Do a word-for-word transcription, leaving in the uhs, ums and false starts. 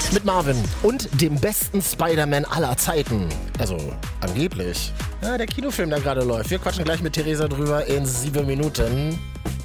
mit Marvin und dem besten Spider-Man aller Zeiten. Also, angeblich. Ja, der Kinofilm, der gerade läuft. Wir quatschen gleich mit Theresa drüber in sieben Minuten.